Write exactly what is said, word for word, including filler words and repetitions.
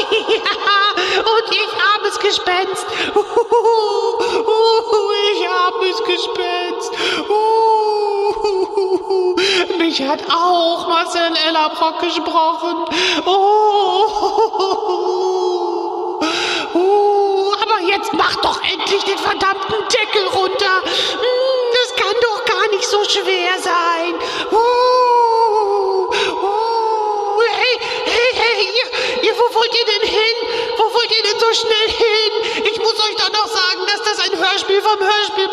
Ja, und ich armes Gespenst. Uhuhu, ich armes Gespenst. Uhuhu, mich hat auch Marcel Ellerbrock gesprochen. Oh, oh, aber jetzt mach doch endlich den verdammten Deckel runter. Das kann doch gar nicht so schwer sein. Oh, oh, hey, hey, hey, ihr, ihr, wo wollt ihr denn hin? Wo wollt ihr denn so schnell hin? Ich muss euch doch noch sagen, dass das ein Hörspiel vom Hörspiel